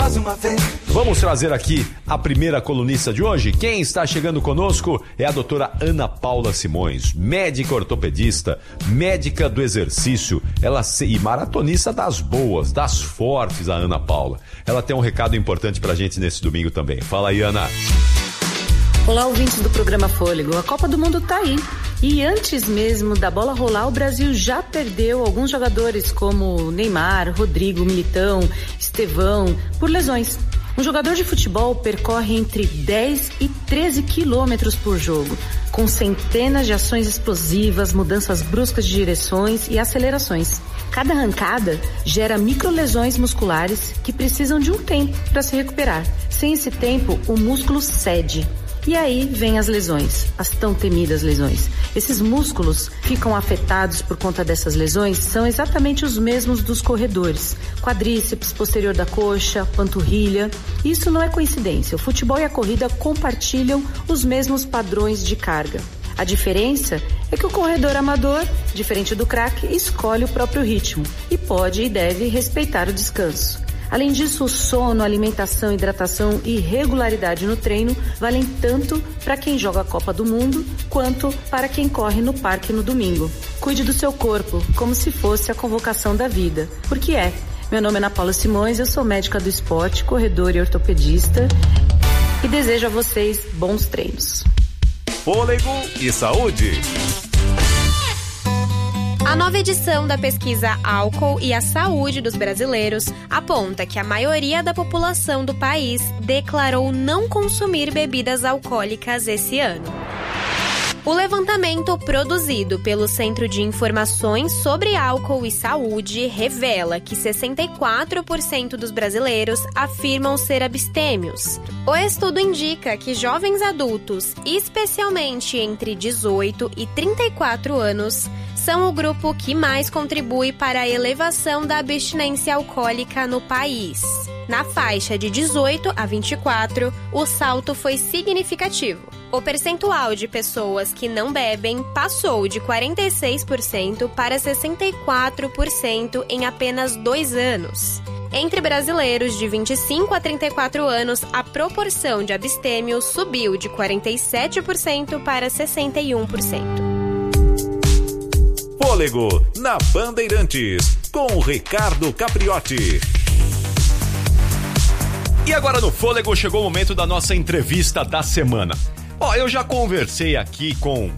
mais uma vez. Vamos trazer aqui a primeira colunista de hoje. Quem está chegando conosco é a doutora Ana Paula Simões, médica ortopedista, médica do exercício, e maratonista das boas, das fortes, a Ana Paula. Ela tem um recado importante pra gente nesse domingo também. Fala aí, Ana. Olá, ouvintes do programa Fôlego. A Copa do Mundo tá aí. E antes mesmo da bola rolar, o Brasil já perdeu alguns jogadores como Neymar, Rodrigo, Militão, Estevão, por lesões. Um jogador de futebol percorre entre 10 e 13 quilômetros por jogo, com centenas de ações explosivas, mudanças bruscas de direções e acelerações. Cada arrancada gera microlesões musculares que precisam de um tempo para se recuperar. Sem esse tempo, o músculo cede. E aí vem as lesões, as tão temidas lesões. Esses músculos ficam afetados por conta dessas lesões, são exatamente os mesmos dos corredores. Quadríceps, posterior da coxa, panturrilha. Isso não é coincidência, o futebol e a corrida compartilham os mesmos padrões de carga. A diferença é que o corredor amador, diferente do craque, escolhe o próprio ritmo e pode e deve respeitar o descanso. Além disso, o sono, alimentação, hidratação e regularidade no treino valem tanto para quem joga a Copa do Mundo quanto para quem corre no parque no domingo. Cuide do seu corpo como se fosse a convocação da vida, porque é. Meu nome é Ana Paula Simões, eu sou médica do esporte, corredora e ortopedista e desejo a vocês bons treinos. Fôlego e saúde. A nova edição da pesquisa Álcool e a Saúde dos Brasileiros aponta que a maioria da população do país declarou não consumir bebidas alcoólicas esse ano. O levantamento produzido pelo Centro de Informações sobre Álcool e Saúde revela que 64% dos brasileiros afirmam ser abstêmios. O estudo indica que jovens adultos, especialmente entre 18 e 34 anos, são o grupo que mais contribui para a elevação da abstinência alcoólica no país. Na faixa de 18 a 24, o salto foi significativo. O percentual de pessoas que não bebem passou de 46% para 64% em apenas 2 anos. Entre brasileiros de 25 a 34 anos, a proporção de abstêmios subiu de 47% para 61%. Fôlego na Bandeirantes, com Ricardo Capriotti. E agora no Fôlego chegou o momento da nossa entrevista da semana. Eu já conversei aqui com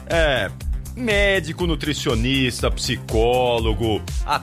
médico, nutricionista, psicólogo,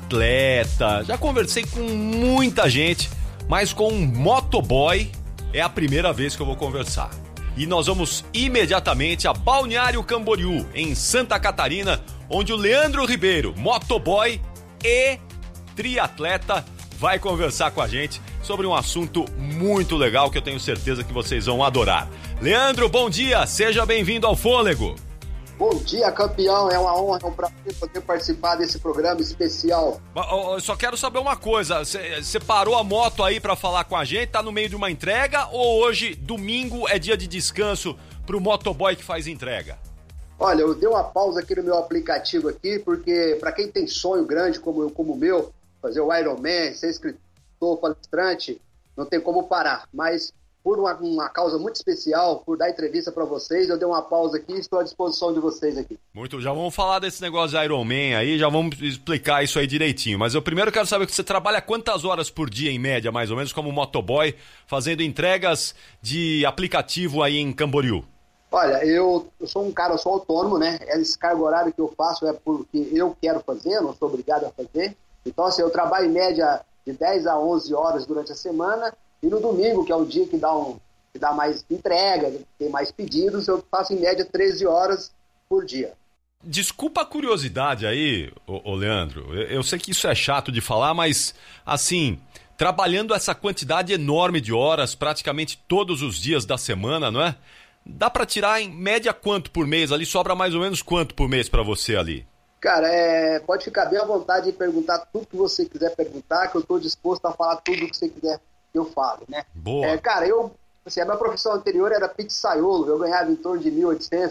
atleta, já conversei com muita gente, mas com um motoboy é a primeira vez que eu vou conversar. E nós vamos imediatamente a Balneário Camboriú, em Santa Catarina, onde o Leandro Ribeiro, motoboy e triatleta, vai conversar com a gente sobre um assunto muito legal que eu tenho certeza que vocês vão adorar. Leandro, bom dia, seja bem-vindo ao Fôlego. Bom dia, campeão, é uma honra, é um prazer poder participar desse programa especial. Eu só quero saber uma coisa, você parou a moto aí pra falar com a gente, tá no meio de uma entrega ou hoje, domingo, é dia de descanso pro motoboy que faz entrega? Olha, eu dei uma pausa aqui no meu aplicativo aqui, porque para quem tem sonho grande como o meu, fazer o Ironman, ser escritor, palestrante, não tem como parar, mas por uma causa muito especial, por dar entrevista para vocês, eu dei uma pausa aqui e estou à disposição de vocês aqui. Muito, já vamos falar desse negócio de Ironman aí, já vamos explicar isso aí direitinho, mas eu primeiro quero saber que você trabalha quantas horas por dia, em média, mais ou menos, como motoboy, fazendo entregas de aplicativo aí em Camboriú? Olha, eu sou um cara, eu sou autônomo, né? Esse cargo horário que eu faço é porque eu quero fazer, não sou obrigado a fazer. Então, assim, eu trabalho em média de 10 a 11 horas durante a semana. E no domingo, que é o dia que dá mais entrega, tem mais pedidos, eu faço em média 13 horas por dia. Desculpa a curiosidade aí, ô Leandro. Eu sei que isso é chato de falar, mas, assim, trabalhando essa quantidade enorme de horas, praticamente todos os dias da semana, não é? Dá pra tirar em média quanto por mês ali? Sobra mais ou menos quanto por mês pra você ali? Cara, pode ficar bem à vontade de perguntar tudo que você quiser perguntar, que eu estou disposto a falar tudo que você quiser que eu falo, né? Boa. Cara, a minha profissão anterior era pizzaiolo, eu ganhava em torno de R$1.800,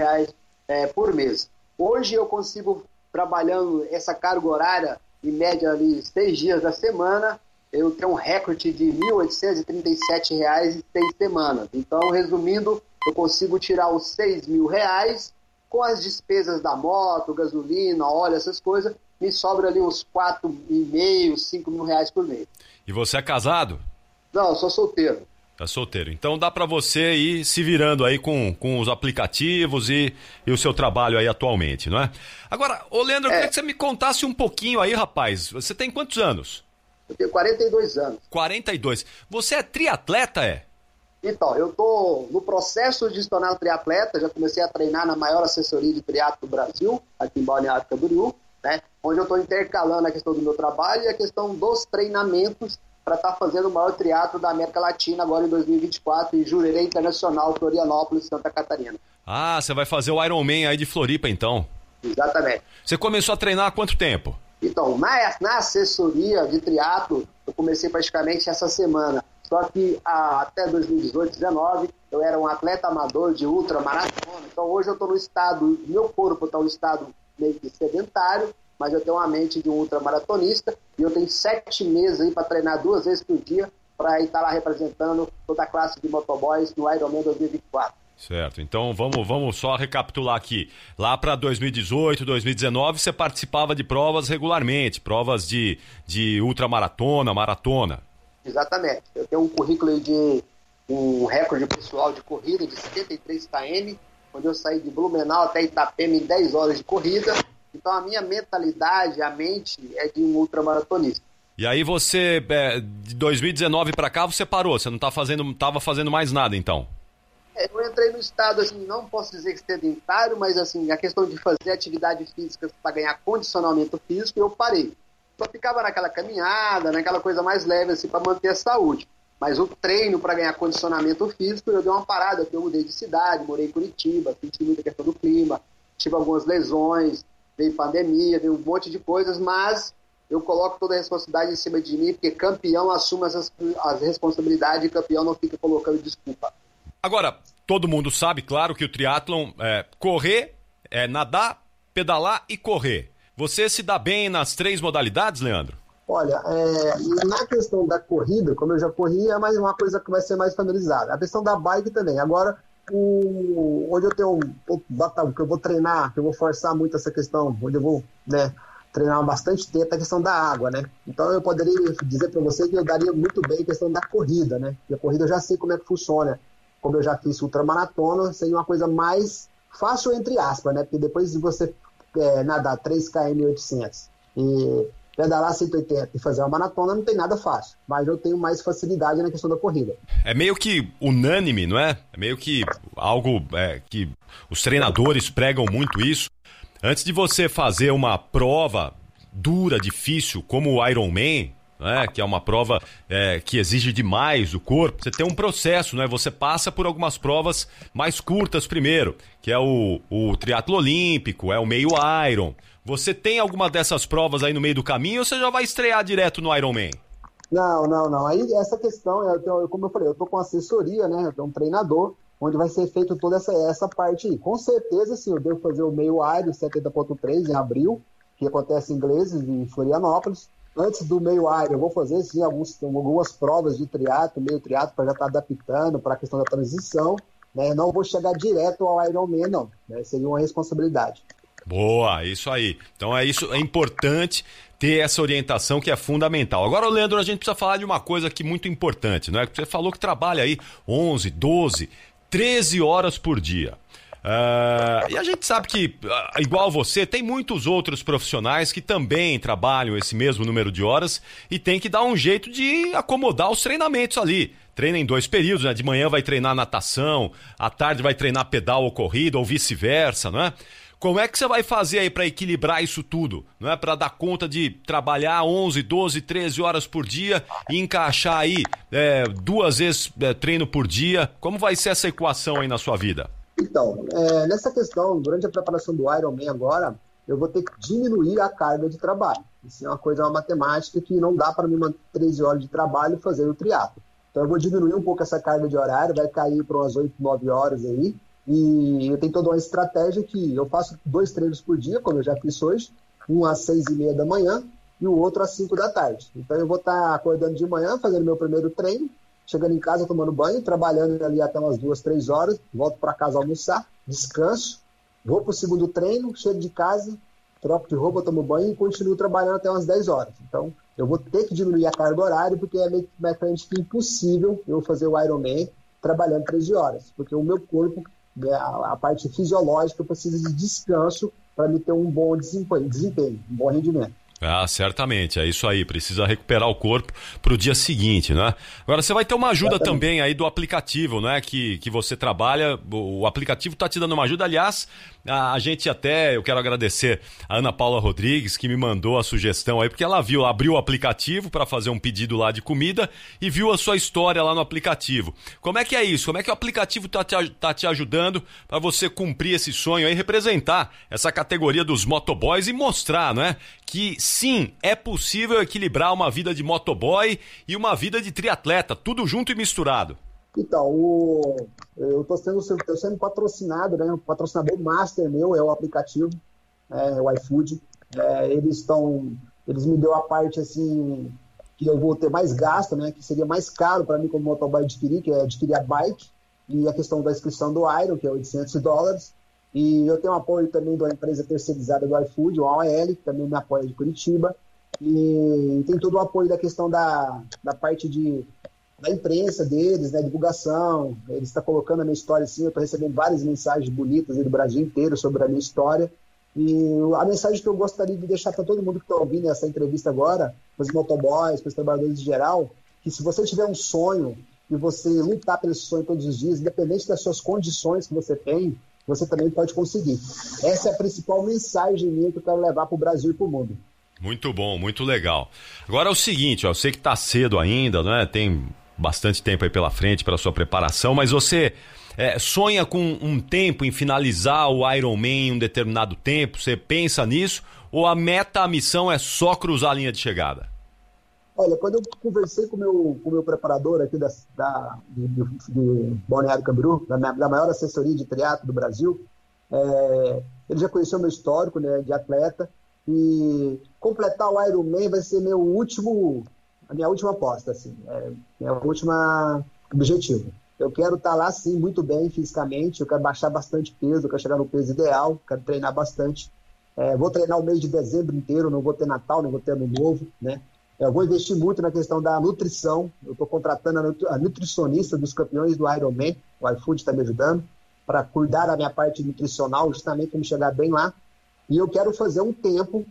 R$2.000 por mês. Hoje eu consigo, trabalhando essa carga horária, em média ali 6 dias da semana, eu tenho um recorde de R$ 1.837 em 6 semanas. Então, resumindo, eu consigo tirar os R$6.000 com as despesas da moto, gasolina, óleo, essas coisas, me sobra ali uns R$4.500, R$5.000 por mês. E você é casado? Não, eu sou solteiro. Tá solteiro. Então dá para você ir se virando aí com os aplicativos e o seu trabalho aí atualmente, não é? Agora, ô Leandro, eu queria que você me contasse um pouquinho aí, rapaz. Você tem quantos anos? Eu tenho 42 anos. 42. Você é triatleta, é? Então, eu tô no processo de se tornar triatleta, já comecei a treinar na maior assessoria de triatlo do Brasil, aqui em Balneário Camboriú, né? Onde eu estou intercalando a questão do meu trabalho e a questão dos treinamentos para estar fazendo o maior triatlo da América Latina agora em 2024 em Jurerê Internacional, Florianópolis, Santa Catarina. Ah, você vai fazer o Ironman aí de Floripa, então? Exatamente. Você começou a treinar há quanto tempo? Então, na assessoria de triatlo, eu comecei praticamente essa semana. Só que até 2018, 2019, eu era um atleta amador de ultramaratona. Então, hoje eu estou no estado, meu corpo está no estado meio que sedentário, mas eu tenho uma mente de um ultramaratonista e eu tenho 7 meses aí para treinar 2 vezes por dia para estar lá representando toda a classe de motoboys no Ironman 2024. Certo, então vamos só recapitular aqui. Lá para 2018, 2019, você participava de provas regularmente, provas de ultramaratona, maratona. Exatamente. Eu tenho um currículo aí de um recorde pessoal de corrida de 73 km, onde eu saí de Blumenau até Itapema em 10 horas de corrida. Então a minha mentalidade, a mente é de um ultramaratonista. E aí você, de 2019 para cá, você parou, você não estava fazendo mais nada então? Eu entrei no estado, assim, não posso dizer que sedentário, mas assim, a questão de fazer atividade física para ganhar condicionamento físico, eu parei. Só ficava naquela caminhada, naquela coisa mais leve, assim, para manter a saúde. Mas o treino para ganhar condicionamento físico, eu dei uma parada, porque eu mudei de cidade, morei em Curitiba, senti muita questão do clima, tive algumas lesões, veio pandemia, veio um monte de coisas, mas eu coloco toda a responsabilidade em cima de mim, porque campeão assume as responsabilidades e campeão não fica colocando desculpa. Agora, todo mundo sabe, claro, que o triatlon é correr, nadar, pedalar e correr. Você se dá bem nas 3 modalidades, Leandro? Olha, na questão da corrida, como eu já corri, é mais uma coisa que vai ser mais familiarizada. A questão da bike também. Agora, onde eu tenho que eu vou treinar, que eu vou forçar muito essa questão, onde eu vou treinar bastante tempo, é a questão da água, né? Então eu poderia dizer para você que eu daria muito bem a questão da corrida, né? Porque a corrida eu já sei como é que funciona. Como eu já fiz ultramaratona, seria uma coisa mais fácil, entre aspas, né? Porque depois de você nadar 3 km e 800 e pedalar 180 e fazer uma maratona, não tem nada fácil. Mas eu tenho mais facilidade na questão da corrida. É meio que unânime, não é? É meio que algo que os treinadores pregam muito isso. Antes de você fazer uma prova dura, difícil, como o Ironman, que é uma prova que exige demais do corpo, você tem um processo, né? Você passa por algumas provas mais curtas primeiro, que é o triatlo olímpico, é o meio Iron. Você tem alguma dessas provas aí no meio do caminho ou você já vai estrear direto no Ironman? Não. Aí essa questão, como eu falei, eu tô com assessoria, né? Eu tenho um treinador, onde vai ser feito toda essa parte aí. Com certeza, sim, eu devo fazer o meio Iron 70.3 em abril, que acontece em Ingleses, em Florianópolis. Antes do meio Iron, eu vou fazer, sim, algumas provas de triatlo, meio triatlo, para já estar adaptando para a questão da transição, né? Não vou chegar direto ao Ironman, não, né? Seria uma responsabilidade. Boa, isso aí. Então é importante ter essa orientação que é fundamental. Agora, Leandro, a gente precisa falar de uma coisa aqui muito importante, né? Você falou que trabalha aí 11, 12, 13 horas por dia. E a gente sabe que, igual você, tem muitos outros profissionais que também trabalham esse mesmo número de horas e tem que dar um jeito de acomodar os treinamentos ali. Treina em 2 períodos, né? De manhã vai treinar natação, à tarde vai treinar pedal ou corrida, ou vice-versa, não é? Como é que você vai fazer aí para equilibrar isso tudo, não é? Para dar conta de trabalhar 11, 12, 13 horas por dia e encaixar aí 2 vezes treino por dia? Como vai ser essa equação aí na sua vida? Então, nessa questão, durante a preparação do Ironman agora, eu vou ter que diminuir a carga de trabalho. Isso é uma matemática que não dá para mim manter 13 horas de trabalho e fazer o triatlo. Então eu vou diminuir um pouco essa carga de horário, vai cair para umas 8, 9 horas aí. E eu tenho toda uma estratégia que eu faço 2 treinos por dia, como eu já fiz hoje, um às 6h30 da manhã e o outro às 5 da tarde. Então eu vou estar acordando de manhã, fazendo meu primeiro treino, chegando em casa, tomando banho, trabalhando ali até umas 2, 3 horas, volto para casa almoçar, descanso, vou para o segundo treino, chego de casa, troco de roupa, tomo banho e continuo trabalhando até umas 10 horas. Então eu vou ter que diminuir a carga horária, porque é meio que impossível eu fazer o Ironman trabalhando 13 horas, porque o meu corpo, a parte fisiológica, precisa de descanso para me ter um bom desempenho, um bom rendimento. Ah, certamente, é isso aí, precisa recuperar o corpo pro dia seguinte, né? Agora, você vai ter uma ajuda também aí do aplicativo, né, que você trabalha, o aplicativo tá te dando uma ajuda, aliás, a gente até, eu quero agradecer a Ana Paula Rodrigues, que me mandou a sugestão aí, porque ela abriu o aplicativo para fazer um pedido lá de comida e viu a sua história lá no aplicativo. Como é que é isso? Como é que o aplicativo tá te ajudando para você cumprir esse sonho aí, representar essa categoria dos motoboys e mostrar, né, que sim, é possível equilibrar uma vida de motoboy e uma vida de triatleta, tudo junto e misturado? Então, eu estou sendo patrocinado, né? O patrocinador master meu é o aplicativo, o iFood. Eles me deu a parte assim que eu vou ter mais gasto, né? Que seria mais caro para mim como motoboy adquirir, que é adquirir a bike e a questão da inscrição do Iron, que é $800. E eu tenho apoio também da empresa terceirizada do iFood, o AOL, que também me apoia de Curitiba. E tem todo o apoio da questão da parte da imprensa deles, né, divulgação. Eles estão colocando a minha história assim, eu estou recebendo várias mensagens bonitas do Brasil inteiro sobre a minha história. E a mensagem que eu gostaria de deixar para todo mundo que está ouvindo essa entrevista agora, para os motoboys, para os trabalhadores em geral, que se você tiver um sonho e você lutar pelo sonho todos os dias, independente das suas condições que você tem, você também pode conseguir. Essa é a principal mensagem minha que eu quero levar para o Brasil e para o mundo. Muito bom, muito legal. Agora é o seguinte, eu sei que está cedo ainda, né? Tem bastante tempo aí pela frente para a sua preparação, mas você sonha com um tempo em finalizar o Ironman em um determinado tempo? Você pensa nisso? Ou a missão é só cruzar a linha de chegada? Olha, quando eu conversei com o meu preparador aqui de Balneário Camboriú, da maior assessoria de triatlo do Brasil, ele já conheceu meu histórico, né, de atleta, e completar o Ironman vai ser a minha última aposta, assim, minha última objetivo. Eu quero estar lá, sim, muito bem fisicamente, eu quero baixar bastante peso, eu quero chegar no peso ideal, quero treinar bastante. Vou treinar o mês de dezembro inteiro, não vou ter Natal, não vou ter Ano Novo, né? Eu vou investir muito na questão da nutrição. Eu estou contratando a nutricionista dos campeões do Ironman, o iFood está me ajudando, para cuidar da minha parte nutricional, justamente para me chegar bem lá. E eu quero fazer um tempo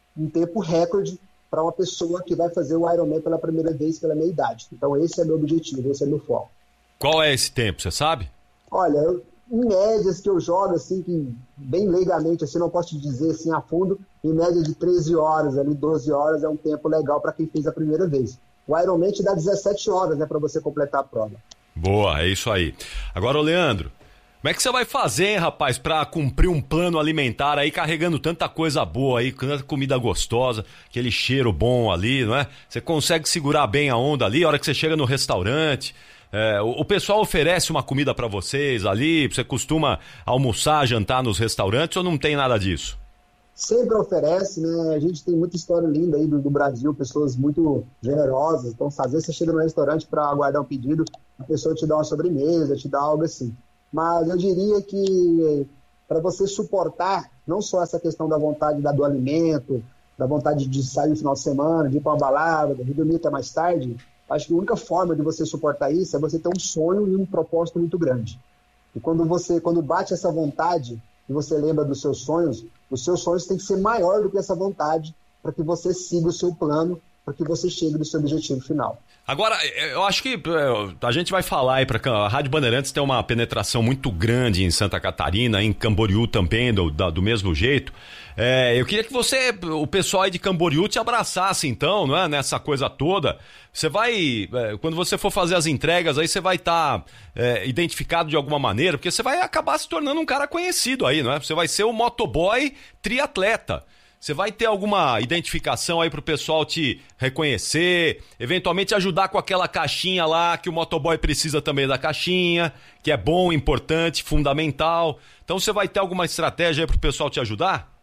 recorde para uma pessoa que vai fazer o Ironman pela primeira vez pela minha idade. Então esse é meu objetivo, esse é meu foco. Qual é esse tempo, você sabe? Olha, em médias que eu jogo, assim, que bem leigamente, assim, não posso te dizer assim a fundo, em média de 13 horas, ali 12 horas é um tempo legal para quem fez a primeira vez. O Ironman te dá 17 horas, né, para você completar a prova. Boa, é isso aí. Agora, ô Leandro, como é que você vai fazer, hein, rapaz, para cumprir um plano alimentar aí, carregando tanta coisa boa aí, tanta comida gostosa, aquele cheiro bom ali, não é? Você consegue segurar bem a onda ali, a hora que você chega no restaurante... o pessoal oferece uma comida para vocês ali? Você costuma almoçar, jantar nos restaurantes ou não tem nada disso? Sempre oferece, né? A gente tem muita história linda aí do Brasil, pessoas muito generosas. Então, às vezes você chega no restaurante para aguardar um pedido, a pessoa te dá uma sobremesa, te dá algo assim. Mas eu diria que para você suportar não só essa questão da vontade do alimento, da vontade de sair no final de semana, de ir para uma balada, de dormir até mais tarde, acho que a única forma de você suportar isso é você ter um sonho e um propósito muito grande. E quando bate essa vontade e você lembra dos seus sonhos, os seus sonhos têm que ser maior do que essa vontade para que você siga o seu plano, para que você chegue no seu objetivo final. Agora, eu acho que a gente vai falar aí para a Rádio Bandeirantes tem uma penetração muito grande em Santa Catarina, em Camboriú também, do mesmo jeito. Eu queria que o pessoal aí de Camboriú te abraçasse então, não é? Nessa coisa toda. Você vai, quando você for fazer as entregas aí, você vai estar identificado de alguma maneira, porque você vai acabar se tornando um cara conhecido aí, não é? Você vai ser o motoboy triatleta. Você vai ter alguma identificação aí pro pessoal te reconhecer, eventualmente ajudar com aquela caixinha lá, que o motoboy precisa também da caixinha, que é bom, importante, fundamental. Então você vai ter alguma estratégia aí pro pessoal te ajudar?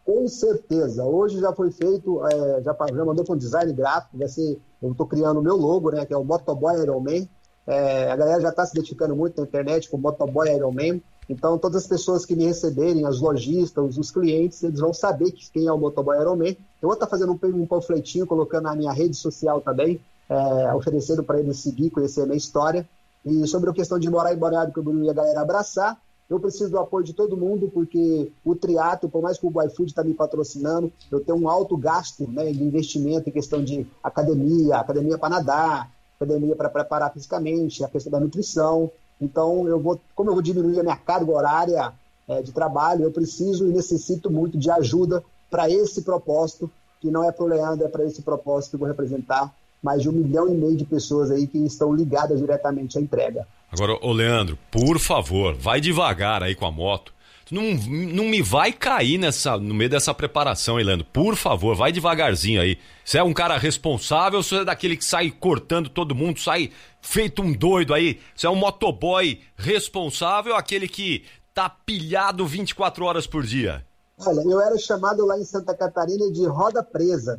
Com certeza. Hoje já foi feito, já mandou para um design gráfico, eu estou criando o meu logo, né, que é o Motoboy Ironman. A galera já está se identificando muito na internet com o Motoboy Ironman. Então, todas as pessoas que me receberem, os lojistas, os clientes, eles vão saber quem é o Motoboy Ironman. Eu vou estar fazendo um panfletinho, colocando na minha rede social também, oferecendo para eles seguir, conhecer a minha história. E sobre a questão de morar em Balneário Camboriú e a galera abraçar, eu preciso do apoio de todo mundo, porque o triatlo, por mais que o iFood está me patrocinando, eu tenho um alto gasto, né, de investimento em questão de academia para nadar, academia para preparar fisicamente, a questão da nutrição. Então, como eu vou diminuir a minha carga horária de trabalho, eu preciso e necessito muito de ajuda para esse propósito, que não é para o Leandro, é para esse propósito que eu vou representar mais de 1,5 milhão de pessoas aí que estão ligadas diretamente à entrega. Agora, ô Leandro, por favor, vai devagar aí com a moto. Não me vai cair no meio dessa preparação, hein, Leandro? Por favor, vai devagarzinho aí. Você é um cara responsável, você é daquele que sai cortando todo mundo, sai feito um doido aí. Você é um motoboy responsável, aquele que tá pilhado 24 horas por dia. Olha, eu era chamado lá em Santa Catarina de roda presa.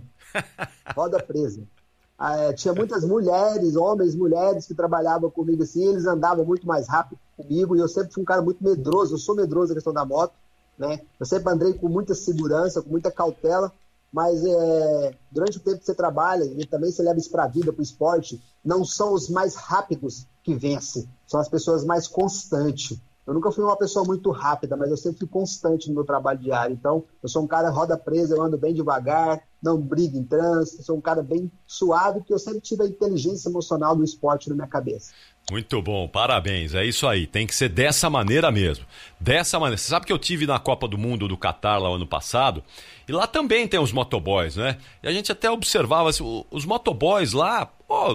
Roda presa. Tinha muitas mulheres que trabalhavam comigo assim, eles andavam muito mais rápido comigo e eu sempre fui um cara muito medroso, eu sou medroso na questão da moto, né? Eu sempre andei com muita segurança, com muita cautela, mas durante o tempo que você trabalha e também você leva isso para a vida, para o esporte, não são os mais rápidos que vencem, são as pessoas mais constantes. Eu nunca fui uma pessoa muito rápida, mas eu sempre fui constante no meu trabalho diário. Então, eu sou um cara roda presa, eu ando bem devagar, não brigo em trânsito, sou um cara bem suave, porque eu sempre tive a inteligência emocional do esporte na minha cabeça. Muito bom, parabéns, é isso aí, tem que ser dessa maneira mesmo. Dessa maneira, você sabe que eu tive na Copa do Mundo do Catar lá ano passado, e lá também tem os motoboys, né? E a gente até observava, assim, os motoboys lá,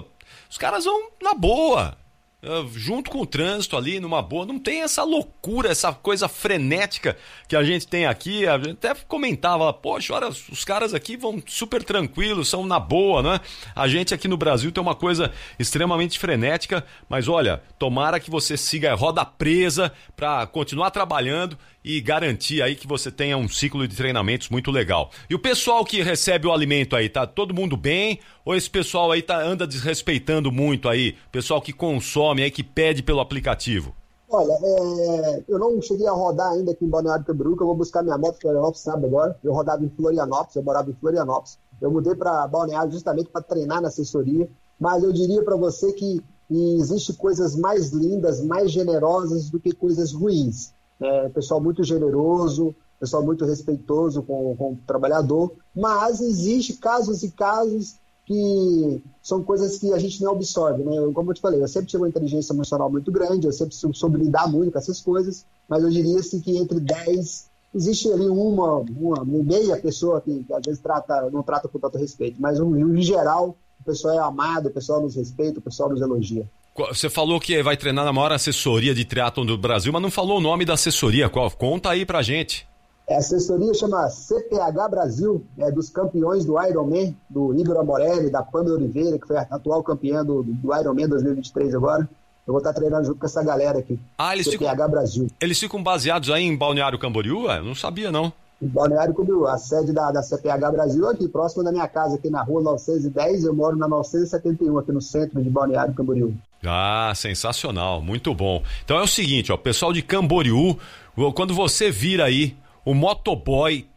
os caras vão na boa. Junto com o trânsito ali, numa boa, não tem essa loucura, essa coisa frenética que a gente tem aqui. A gente até comentava, poxa, olha, os caras aqui vão super tranquilos, são na boa, né? A gente aqui no Brasil tem uma coisa extremamente frenética, mas olha, tomara que você siga a roda presa para continuar trabalhando e garantir aí que você tenha um ciclo de treinamentos muito legal. E o pessoal que recebe o alimento aí, tá todo mundo bem? Ou esse pessoal aí anda desrespeitando muito aí? Pessoal que consome aí, que pede pelo aplicativo? Olha, eu não cheguei a rodar ainda aqui em Balneário Camboriú, que eu vou buscar minha moto em Florianópolis, sabe agora? Eu rodava em Florianópolis, eu morava em Florianópolis. Eu mudei para Balneário justamente para treinar na assessoria, mas eu diria para você que existe coisas mais lindas, mais generosas do que coisas ruins. Pessoal muito generoso, pessoal muito respeitoso com o trabalhador, mas existe casos e casos que são coisas que a gente não absorve, né? Como eu te falei, eu sempre tive uma inteligência emocional muito grande, eu sempre soube lidar muito com essas coisas, mas eu diria assim, que entre 10, existe ali uma meia pessoa que às vezes não trata com tanto respeito, mas em geral o pessoal é amado, o pessoal nos respeita, o pessoal nos elogia. Você falou que vai treinar na maior assessoria de triatlon do Brasil, mas não falou o nome da assessoria. Conta aí pra gente. A assessoria chama CPH Brasil, dos campeões do Ironman, do Igor Amorelli, da Pamela Oliveira, que foi a atual campeã do Ironman 2023 agora. Eu vou estar treinando junto com essa galera aqui. CPH Brasil. Eles ficam baseados aí em Balneário Camboriú? Eu não sabia, não. Em Balneário Camboriú. A sede da CPH Brasil aqui, próximo da minha casa, aqui na rua 910. Eu moro na 971, aqui no centro de Balneário Camboriú. Ah, sensacional, muito bom. Então é o seguinte, pessoal de Camboriú, quando você vir aí, o motoboy